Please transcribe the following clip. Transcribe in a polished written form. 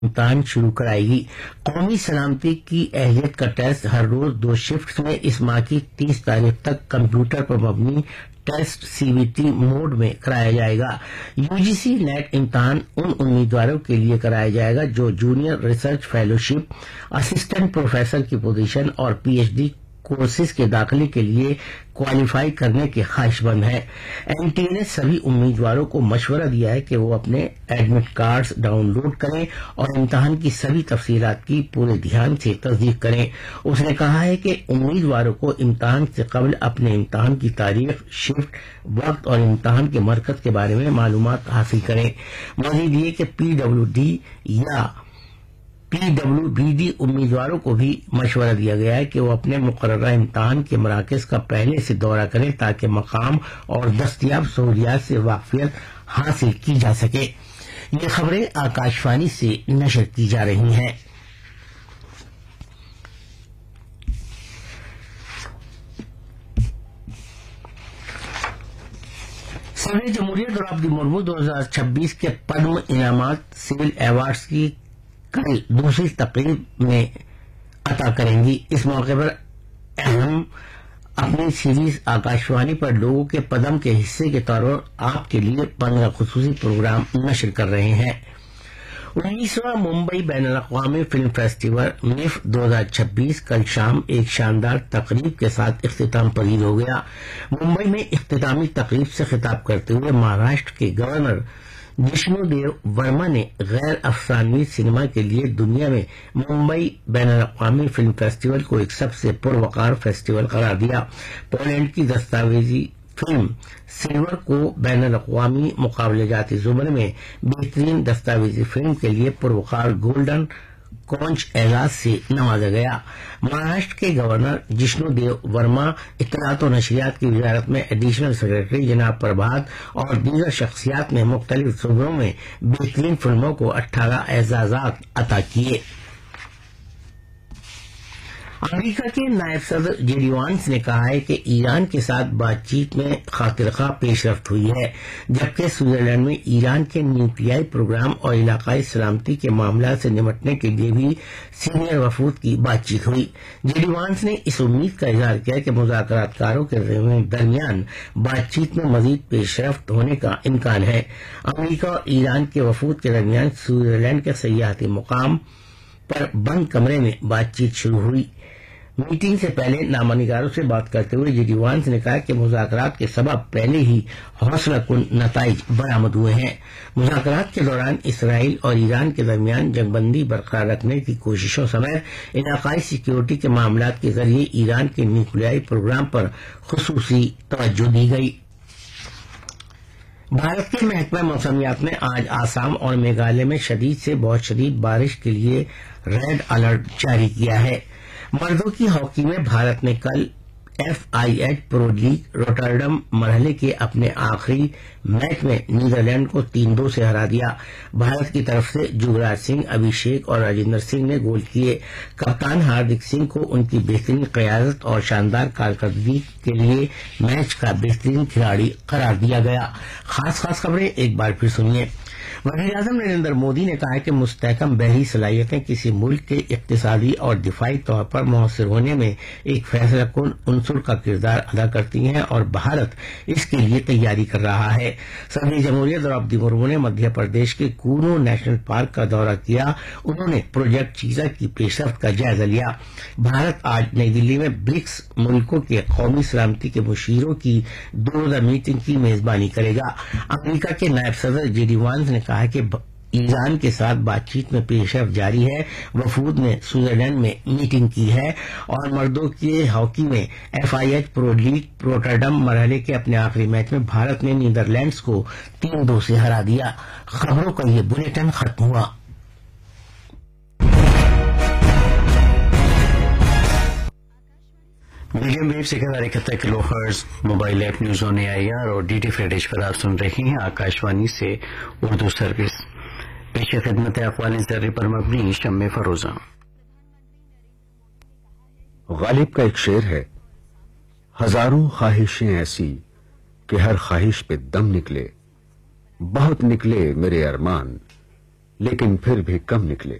امتحان شروع کرائے گی۔ قومی سلامتی کی اہلیت کا ٹیسٹ ہر روز 2 شفٹ میں اس ماہ کی 30 تاریخ تک کمپیوٹر پر مبنی ٹیسٹ CBT موڈ میں کرایا جائے گا۔ UGC نیٹ امتحان ان امیدواروں کے لیے کرایا جائے گا جو junior research fellowship, assistant professor کی پوزیشن اور PhD کورسز کے داخلے کے لیے کوالیفائی کرنے کے خواہش مند ہیں۔ NTA نے سبھی امیدواروں کو مشورہ دیا ہے کہ وہ اپنے ایڈمٹ کارڈز ڈاؤن لوڈ کریں اور امتحان کی سبھی تفصیلات کی پورے دھیان سے تصدیق کریں۔ اس نے کہا ہے کہ امیدواروں کو امتحان سے قبل اپنے امتحان کی تاریخ، شفٹ، وقت اور امتحان کے مرکز کے بارے میں معلومات حاصل کریں۔ مزید یہ کہ PWD یا PWBD امیدواروں کو بھی مشورہ دیا گیا ہے کہ وہ اپنے مقررہ امتحان کے مراکز کا پہلے سے دورہ کریں تاکہ مقام اور دستیاب سہولیات سے واقفیت حاصل کی جا سکے۔ یہ خبریں آکاش وانی سے نشر کی جا رہی ہیں۔ صدر جمہوریہ درابدی مرمو 2026 کے پدم انعامات سول ایوارڈز کی کل دوسری تقریب میں عطا کریں گی۔ اس موقع پر اہم اپنی سیریز آکاش وانی پر لوگوں کے پدم کے حصے کے طور پر آپ کے لیے 15 خصوصی پروگرام نشر کر رہے ہیں۔ 19واں ممبئی بین الاقوامی فلم فیسٹیول MIFF 2026 کل شام ایک شاندار تقریب کے ساتھ اختتام پذیر ہو گیا۔ ممبئی میں اختتامی تقریب سے خطاب کرتے ہوئے مہاراشٹر کے گورنر جشنو دیو ورما نے غیر افسانوی سینما کے لیے دنیا میں ممبئی بین الاقوامی فلم فیسٹیول کو ایک سب سے پروقار فیسٹیول قرار دیا۔ پولینڈ کی دستاویزی فلم سلور کو بین الاقوامی مقابلہ جاتی زمرے میں بہترین دستاویزی فلم کے لیے پروقار گولڈن کونچ اعزاز سے نوازا گیا۔ مہاراشٹر کے گورنر جشنو دیو ورما، اطلاعات و نشریات کی وزارت میں ایڈیشنل سیکرٹری جناب پربھات اور دیگر شخصیات نے مختلف شعبوں میں بہترین فلموں کو 18 اعزازات عطا کیے۔ امریکہ کے نائب صدر JD وانس نے کہا ہے کہ ایران کے ساتھ بات چیت میں خاطر خواہ پیش رفت ہوئی ہے، جبکہ سوئٹزرلینڈ میں ایران کے نیوکلیائی پروگرام اور علاقائی سلامتی کے معاملات سے نمٹنے کے لیے بھی سینئر وفود کی بات چیت ہوئی۔ JD وانس نے اس امید کا اظہار کیا کہ مذاکرات کاروں کے درمیان بات چیت میں مزید پیش رفت ہونے کا امکان ہے۔ امریکہ اور ایران کے وفود کے درمیان سوئٹزرلینڈ کے سیاحتی مقام پر بند کمرے میں بات چیت شروع ہوئی۔ میٹنگ سے پہلے نامہ نگاروں سے بات کرتے ہوئے JD وانس نے کہا کہ مذاکرات کے سبب پہلے ہی حوصلہ کن نتائج برآمد ہوئے ہیں۔ مذاکرات کے دوران اسرائیل اور ایران کے درمیان جنگ بندی برقرار رکھنے کی کوششوں سمیت علاقائی سیکیورٹی کے معاملات کے ذریعے ایران کے نیوکلیائی پروگرام پر خصوصی توجہ دی گئی۔ بھارت کے محکمہ موسمیات نے آج آسام اور میگھالیہ میں شدید سے بہت شدید بارش کے لیے ریڈ الرٹ جاری کیا ہے۔ مردوں کی ہاکی میں بھارت نے کل FIH پرو لیگ روٹرڈم مرحلے کے اپنے آخری میچ میں نیدرلینڈ کو 3-2 سے ہرا دیا۔ بھارت کی طرف سے یوراج سنگھ، ابھیشیک اور راجندر سنگھ نے گول کیے۔ کپتان ہاردک سنگھ کو ان کی بہترین قیادت اور شاندار کارکردگی کے لیے میچ کا بہترین کھلاڑی قرار دیا گیا۔ خاص خبریں ایک بار پھر سنیے۔ وزیر اعظم نریندر مودی نے کہا ہے کہ مستحکم بحری صلاحیتیں کسی ملک کے اقتصادی اور دفاعی طور پر مؤثر ہونے میں ایک فیصلہ کن عنصر کا کردار ادا کرتی ہیں اور بھارت اس کے لیے تیاری کر رہا ہے۔ صدر جمہوریہ درابدی مرمو نے مدھیہ پردیش کے کونو نیشنل پارک کا دورہ کیا۔ انہوں نے پروجیکٹ چیزا کی پیش رفت کا جائزہ لیا۔ بھارت آج نئی دلی میں برکس ملکوں کے قومی سلامتی کے مشیروں کی 2 روزہ میٹنگ کی میزبانی کرے گا۔ امریکہ کے نائب صدر JD وانس نے کہا کہ ایران کے ساتھ بات چیت میں پیش رفت جاری ہے۔ وفود نے سوئٹزرلینڈ میں میٹنگ کی ہے اور مردوں کے ہاکی میں FIH پرو لیگ روٹرڈم مرحلے کے اپنے آخری میچ میں بھارت نے نیدرلینڈز کو 3-2 سے ہرا دیا۔ خبروں کا یہ بلیٹن ختم ہوا۔ میڈیم ویو سے 1071 کلو hertz mobile app news on AIR اور DT فرے ڈش پر آپ سن رہے ہیں آکاش وانی سے اردو سروس۔ پیش خدمت اقوال زرعی پر مبنی شمع فروزہ۔ غالب کا ایک شعر ہے، ہزاروں خواہشیں ایسی کہ ہر خواہش پہ دم نکلے، بہت نکلے میرے ارمان، लेकिन फिर भी कम निकले।